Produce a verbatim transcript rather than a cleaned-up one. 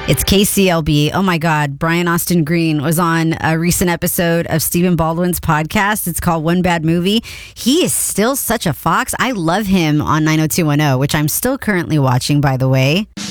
It's K C L B. Oh my God. Brian Austin Green was on a recent episode of Stephen Baldwin's podcast. It's called One Bad Movie. He is still such a fox. I love him on nine oh two one oh, which I'm still currently watching, by the way.